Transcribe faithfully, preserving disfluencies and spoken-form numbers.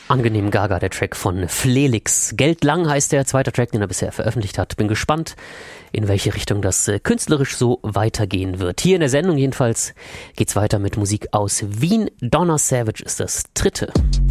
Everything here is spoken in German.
Angenehm Gaga, der Track von Flelix. Geldlang heißt der zweite Track, den er bisher veröffentlicht hat. Bin gespannt, in welche Richtung das äh, künstlerisch so weitergehen wird. Hier in der Sendung jedenfalls geht's weiter mit Musik aus Wien. Donna Savage ist das dritte.